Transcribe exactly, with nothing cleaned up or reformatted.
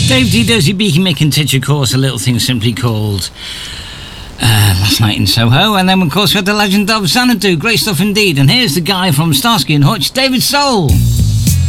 Dave D. Dozy Beaky Mick Titch, of course, a little thing simply called uh, Last Night in Soho. And then, of course, we had the legend of Xanadu. Great stuff indeed. And here's the guy from Starsky and Hutch, David Soul.